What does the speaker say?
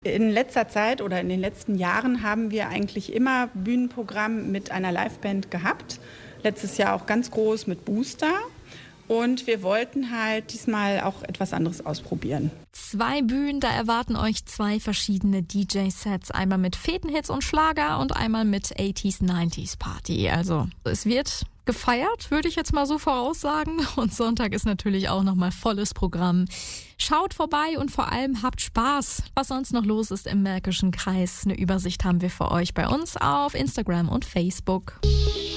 In letzter Zeit oder in den letzten Jahren haben wir eigentlich immer Bühnenprogramm mit einer Liveband gehabt. Letztes Jahr auch ganz groß mit Booster. Und wir wollten halt diesmal auch etwas anderes ausprobieren. 2 Bühnen, da erwarten euch 2 verschiedene DJ-Sets. Einmal mit Fetenhits und Schlager und einmal mit 80s, 90s Party. Also es wird gefeiert, würde ich jetzt mal so voraussagen. Und Sonntag ist natürlich auch nochmal volles Programm. Schaut vorbei und vor allem habt Spaß. Was sonst noch los ist im Märkischen Kreis, eine Übersicht haben wir für euch bei uns auf Instagram und Facebook.